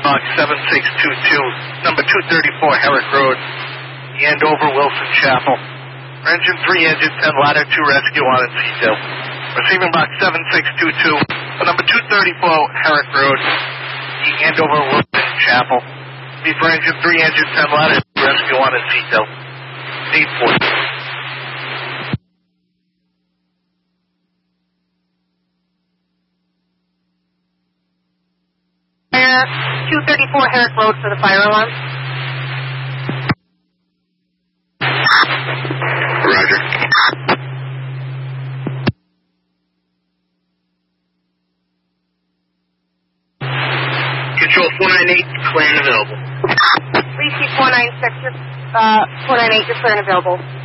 box 7622, number 234 Herrick Road, Andover, Wilson Chapel. Engine 3, engine 10, ladder 2 rescue on its detail. Receiving box 7622, number 234 Herrick Road, Andover, Wilson Chapel. B for engine 3, engine 10, ladder 2 rescue on its detail. 840. 234 Herrick Road for the fire alarm. Roger. Control 498, clear and available. 3C 496, 498, you're clear and available.